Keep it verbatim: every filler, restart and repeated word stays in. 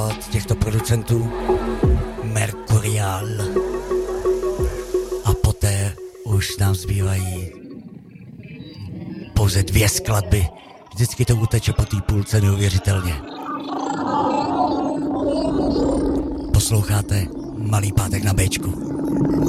od těchto producentů Mercurial. A poté už nám zbývají pouze dvě skladby. Vždycky to uteče po té půlce neuvěřitelně. Posloucháte Malý pátek na Béčku.